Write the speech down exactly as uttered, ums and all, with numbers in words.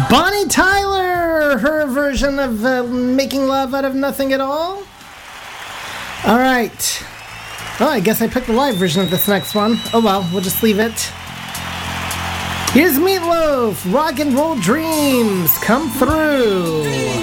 Bonnie Tyler, her version of uh, Making Love Out of Nothing at All. All right. Oh, I guess I picked the live version of this next one. Oh well, we'll just leave it. Here's Meatloaf, Rock and Roll Dreams, come through.